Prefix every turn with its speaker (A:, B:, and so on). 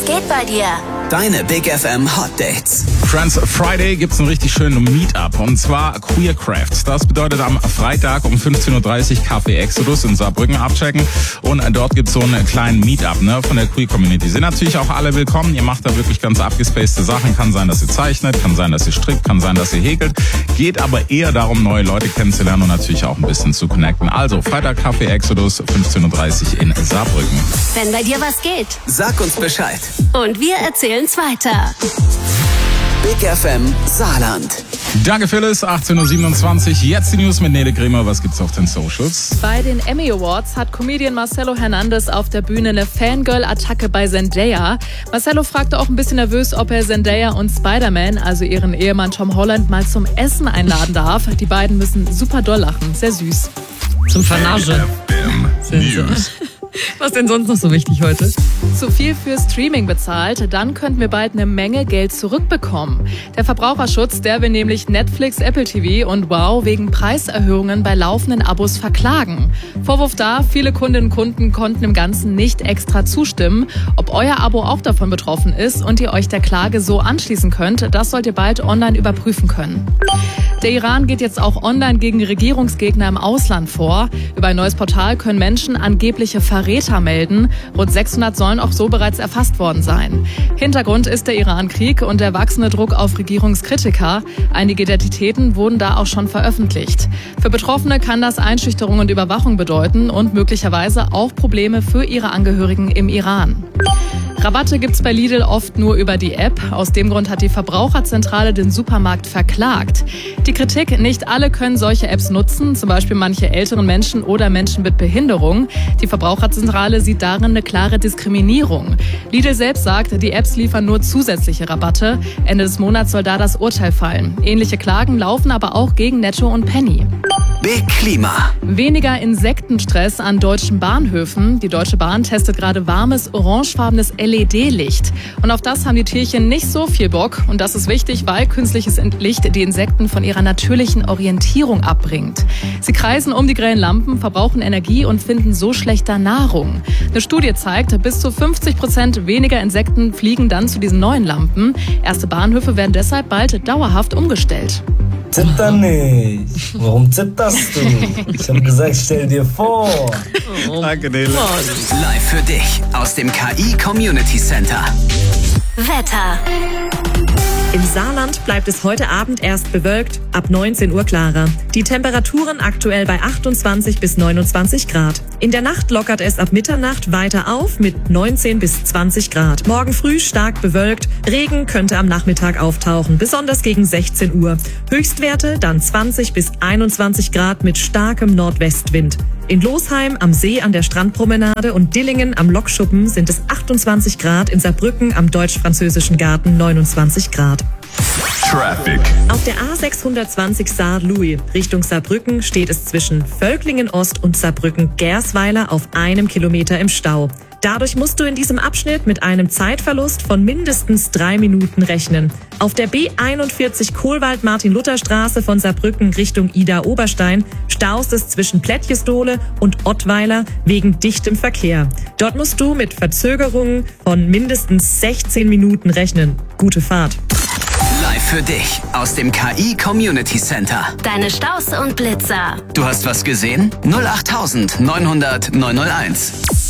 A: Was geht bei dir?
B: Deine Big FM Hot Dates.
C: Friends Friday gibt's einen richtig schönen Meetup, und zwar Queer Crafts. Das bedeutet am Freitag um 15.30 Uhr Café Exodus in Saarbrücken abchecken, und dort gibt's so einen kleinen Meetup von der Queer Community. Sind natürlich auch alle willkommen. Ihr macht da wirklich ganz abgespacede Sachen. Kann sein, dass ihr zeichnet, kann sein, dass ihr strickt, kann sein, dass ihr häkelt. Geht aber eher darum, neue Leute kennenzulernen und natürlich auch ein bisschen zu connecten. Also Freitag Café Exodus 15.30 Uhr in Saarbrücken.
A: Wenn bei dir was geht.
B: Sag uns Bescheid.
A: Und wir erzählen's weiter.
B: Big FM Saarland.
C: Danke Phyllis, 18.27 Uhr. Jetzt die News mit Nele Grimmer. Was gibt's auf den Socials?
D: Bei den Emmy Awards hat Comedian Marcelo Hernandez auf der Bühne eine Fangirl-Attacke bei Zendaya. Marcelo fragte auch ein bisschen nervös, ob er Zendaya und Spider-Man, also ihren Ehemann Tom Holland, mal zum Essen einladen darf. Die beiden müssen super doll lachen. Sehr süß.
E: Zum Vernaschen. Was denn sonst noch so wichtig heute?
D: Zu viel für Streaming bezahlt, dann könnten wir bald eine Menge Geld zurückbekommen. Der Verbraucherschutz, der will nämlich Netflix, Apple TV und Wow wegen Preiserhöhungen bei laufenden Abos verklagen. Vorwurf da, viele Kundinnen und Kunden konnten im Ganzen nicht extra zustimmen. Ob euer Abo auch davon betroffen ist und ihr euch der Klage so anschließen könnt, das sollt ihr bald online überprüfen können. Der Iran geht jetzt auch online gegen Regierungsgegner im Ausland vor. Über ein neues Portal können Menschen angebliche Verräter melden. Rund 600 sollen auch so bereits erfasst worden sein. Hintergrund ist der Iran-Krieg und der wachsende Druck auf Regierungskritiker. Einige Identitäten wurden da auch schon veröffentlicht. Für Betroffene kann das Einschüchterung und Überwachung bedeuten und möglicherweise auch Probleme für ihre Angehörigen im Iran. Rabatte gibt's bei Lidl oft nur über die App. Aus dem Grund hat die Verbraucherzentrale den Supermarkt verklagt. Die Kritik: Nicht alle können solche Apps nutzen, zum Beispiel manche älteren Menschen oder Menschen mit Behinderung. Die Verbraucherzentrale sieht darin eine klare Diskriminierung. Lidl selbst sagt, die Apps liefern nur zusätzliche Rabatte. Ende des Monats soll da das Urteil fallen. Ähnliche Klagen laufen aber auch gegen Netto und Penny.
B: Big Klima.
D: Weniger Insektenstress an deutschen Bahnhöfen. Die Deutsche Bahn testet gerade warmes, orangefarbenes LED-Licht. Und auf das haben die Tierchen nicht so viel Bock. Und das ist wichtig, weil künstliches Licht die Insekten von ihrer natürlichen Orientierung abbringt. Sie kreisen um die grellen Lampen, verbrauchen Energie und finden so schlechter Nahrung. Eine Studie zeigt, bis zu 50% weniger Insekten fliegen dann zu diesen neuen Lampen. Erste Bahnhöfe werden deshalb bald dauerhaft umgestellt.
F: Zitter nicht. Warum zitterst du? Ich habe gesagt, stell dir vor.
C: Danke, Nele.
B: Live für dich aus dem KI Community Center.
A: Wetter.
E: Im Saarland bleibt es heute Abend erst bewölkt, ab 19 Uhr klarer. Die Temperaturen aktuell bei 28 bis 29 Grad. In der Nacht lockert es ab Mitternacht weiter auf mit 19 bis 20 Grad. Morgen früh stark bewölkt, Regen könnte am Nachmittag auftauchen, besonders gegen 16 Uhr. Höchstwerte dann 20 bis 21 Grad mit starkem Nordwestwind. In Losheim am See an der Strandpromenade und Dillingen am Lokschuppen sind es 28 Grad, in Saarbrücken am Deutsch-Französischen Garten 29 Grad.
G: Traffic.
E: Auf der A620 Saar-Louis Richtung Saarbrücken steht es zwischen Völklingen-Ost und Saarbrücken-Gersweiler auf 1 Kilometer im Stau. Dadurch musst du in diesem Abschnitt mit einem Zeitverlust von mindestens 3 Minuten rechnen. Auf der B41 Kohlwald-Martin-Luther-Straße von Saarbrücken Richtung Ida-Oberstein staust es zwischen Plättjesdohle und Ottweiler wegen dichtem Verkehr. Dort musst du mit Verzögerungen von mindestens 16 Minuten rechnen. Gute Fahrt.
B: Live für dich aus dem KI Community Center.
A: Deine Staus und Blitzer.
B: Du hast was gesehen? 08900 901.